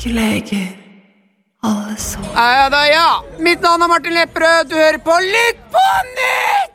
Beklager, alle sammen. Ja. Mitt navn Martin Lepperød. Du hører på Lytt på nytt!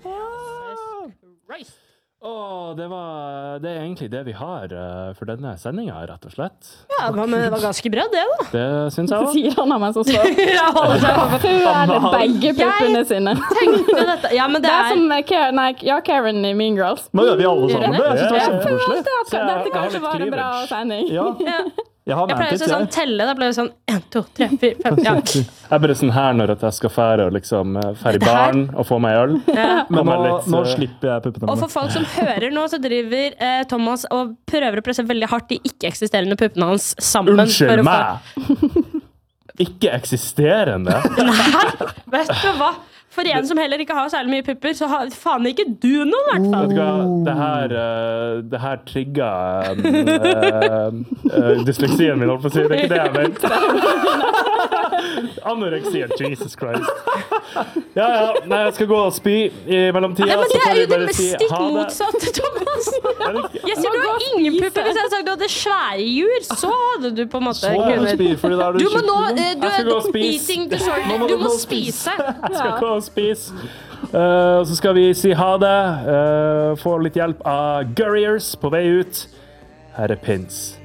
Det egentlig det vi har for denne sendingen, rett og slett. Ja, men det var ganske bra det da. Det synes jeg også. Sier han av meg som står. Føler begge puppene sine. Tenkte dette. Ja, men Det er som Karen i Mean Girls. Nå gjør vi alle sammen det. Jeg synes det er Jeg kjempekoselig. følte at dette kanskje var en bra sending. Ja. Jeg har Jeg pleier mantis, sånn jeg. telle, da pleier jeg sånn 1, 2, 3, 4, 5, ja. Jeg er bare sånn her når jeg skal fære og liksom fære i baren og få meg øl. Men nå så- slipper jeg puppene Og mine. for folk som hører nå, så driver Thomas og prøver å presse veldig hardt de ikke-eksisterende puppene hans sammen. Unnskyld meg! Ikke-eksisterende? Vet du hva? For en som heller ikke har særlig mye pupper, så har faen ikke du noe, i hvert fall. Vet du hva, det her trigger dysleksien min, holdt på å si. Det er ikke det jeg mente. Anoreksien, Jesus Christ. Ja, nei, jeg skal gå og spy i mellomtida. Ja, men så det får er vi jo det bare si stikk ha det. motsatte, Thomas. Er det ikke- Jeg sier du har ingen pupper. Hvis jeg hadde sagt du hadde svære jur, så hadde du på en måte Så spyr, fordi da er Du må nå, Jeg skal gå og du spise. eating disorder. Du må spise. Jeg skal gå og spise. Og så skal vi si ha det. Få litt hjelp av Gurriers på vei ut. Her er Pins.